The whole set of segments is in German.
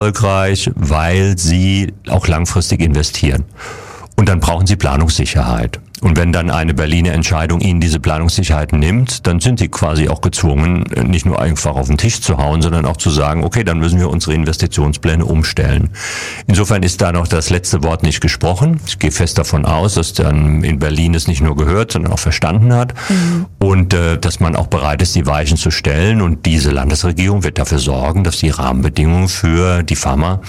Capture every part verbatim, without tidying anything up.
erfolgreich, weil sie auch langfristig investieren. Und dann brauchen sie Planungssicherheit. Und wenn dann eine Berliner Entscheidung ihnen diese Planungssicherheit nimmt, dann sind sie quasi auch gezwungen, nicht nur einfach auf den Tisch zu hauen, sondern auch zu sagen, okay, dann müssen wir unsere Investitionspläne umstellen. Insofern ist da noch das letzte Wort nicht gesprochen. Ich gehe fest davon aus, dass dann in Berlin es nicht nur gehört, sondern auch verstanden hat. Mhm. Und äh, dass man auch bereit ist, die Weichen zu stellen. Und diese Landesregierung wird dafür sorgen, dass die Rahmenbedingungen für die Pharma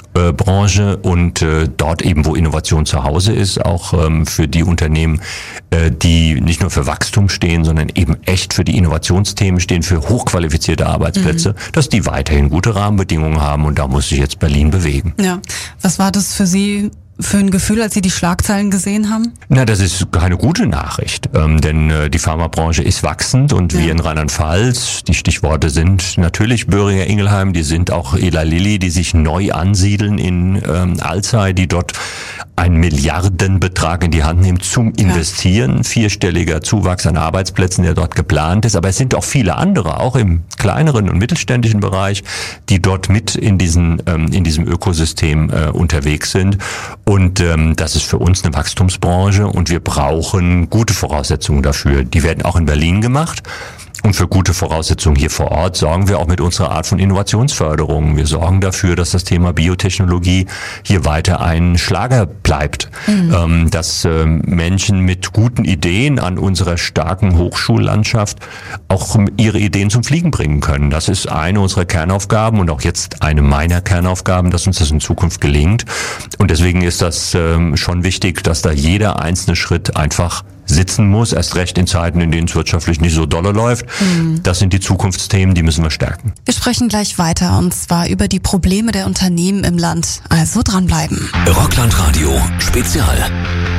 Branche und äh, dort eben, wo Innovation zu Hause ist, auch ähm, für die Unternehmen, äh, die nicht nur für Wachstum stehen, sondern eben echt für die Innovationsthemen stehen, für hochqualifizierte Arbeitsplätze, mhm. dass die weiterhin gute Rahmenbedingungen haben und da muss sich jetzt Berlin bewegen. Ja, was war das für Sie für ein Gefühl, als Sie die Schlagzeilen gesehen haben? Na, das ist keine gute Nachricht, ähm, denn äh, die Pharmabranche ist wachsend und ja. wir in Rheinland-Pfalz, die Stichworte sind natürlich Böhringer Ingelheim, die sind auch Eli Lilly, die sich neu ansiedeln in ähm, Alzey, die dort einen Milliardenbetrag in die Hand nehmen zum Investieren, ja. vierstelliger Zuwachs an Arbeitsplätzen, der dort geplant ist, aber es sind auch viele andere, auch im kleineren und mittelständischen Bereich, die dort mit in diesen ähm, in diesem Ökosystem äh, unterwegs sind. Und ähm, das ist für uns eine Wachstumsbranche und wir brauchen gute Voraussetzungen dafür. Die werden auch in Berlin gemacht. Und für gute Voraussetzungen hier vor Ort sorgen wir auch mit unserer Art von Innovationsförderung. Wir sorgen dafür, dass das Thema Biotechnologie hier weiter ein Schlager bleibt. Mhm. Ähm, dass äh, Menschen mit guten Ideen an unserer starken Hochschullandschaft auch ihre Ideen zum Fliegen bringen können. Das ist eine unserer Kernaufgaben und auch jetzt eine meiner Kernaufgaben, dass uns das in Zukunft gelingt. Und deswegen ist das ähm, schon wichtig, dass da jeder einzelne Schritt einfach sitzen muss, erst recht in Zeiten, in denen es wirtschaftlich nicht so dolle läuft. Mhm. Das sind die Zukunftsthemen, die müssen wir stärken. Wir sprechen gleich weiter und zwar über die Probleme der Unternehmen im Land. Also dranbleiben. Rockland Radio Spezial.